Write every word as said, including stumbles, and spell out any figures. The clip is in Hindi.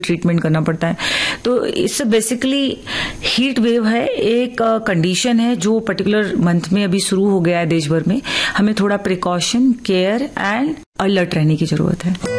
ट्रीटमेंट करना पड़ता है। तो इससे बेसिकली हीट वेव है, एक कंडीशन है जो पर्टिकुलर मंथ में अभी शुरू हो गया है देश भर में। हमें थोड़ा प्रिकॉशन, केयर एंड अलर्ट रहने की जरूरत है।